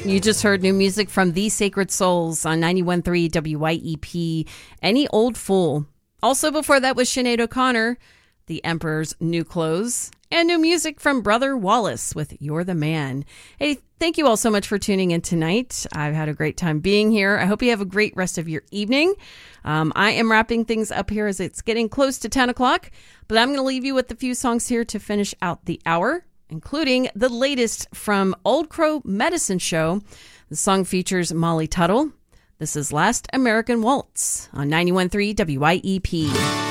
You just heard new music from The Sacred Souls on 91.3 WYEP, Any Old Fool. Also before that was Sinead O'Connor, The Emperor's New Clothes, and new music from Brother Wallace with You're the Man. Hey, thank you all so much for tuning in tonight. I've had a great time being here. I hope you have a great rest of your evening. I am wrapping things up here as it's getting close to 10 o'clock, but I'm going to leave you with a few songs here to finish out the hour, including the latest from Old Crow Medicine Show. The song features Molly Tuttle. This is Last American Waltz on 91.3 WYEP.